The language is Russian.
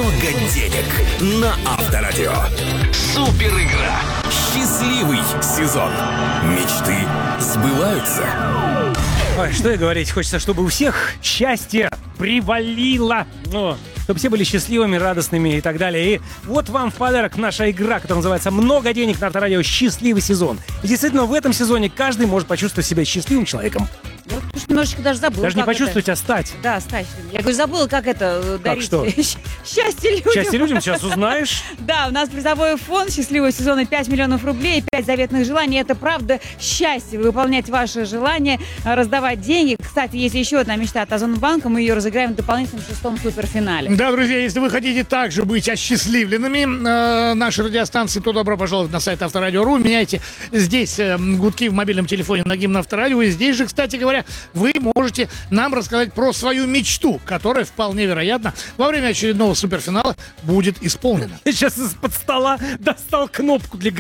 много денег на Авторадио. Супер игра. Счастливый сезон. Мечты сбываются. Ой, что и говорить, хочется, чтобы у всех счастье привалило. Чтобы все были счастливыми, радостными и так далее. И вот вам в подарок наша игра, которая называется «Много денег» на Авторадио «Счастливый сезон». И действительно, в этом сезоне каждый может почувствовать себя счастливым человеком. Я уж немножечко даже забыла. Даже не почувствовать, а стать. Да, стать. Я говорю, забыла, как это дарить что? счастье людям. Счастье людям сейчас узнаешь. Да, у нас призовой фонд счастливого сезона 5 миллионов рублей, 5 заветных желаний. Это правда счастье. Выполнять ваши желания, раздавать деньги. Кстати, есть еще одна мечта от Озонбанка. Мы ее разыграем в дополнительном 6-м суперфинале. Да, друзья, если вы хотите также быть осчастливленными нашей радиостанции, то добро пожаловать на сайт Авторадио.ру. Меняйте здесь гудки в мобильном телефоне на гимн Авторадио. И здесь же, кстати говоря, вы можете нам рассказать про свою мечту, которая вполне вероятно во время очередного суперфинала будет исполнена. Я сейчас из-под стола достал кнопку для